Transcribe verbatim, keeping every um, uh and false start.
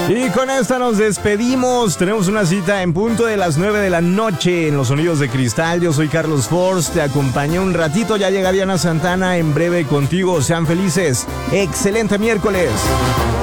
Y con esta nos despedimos. Tenemos una cita en punto de las nueve de la noche en Los Sonidos de Cristal. Yo soy Carlos Force, te acompañé un ratito. Ya llega Diana Santana en breve contigo. Sean felices. Excelente miércoles.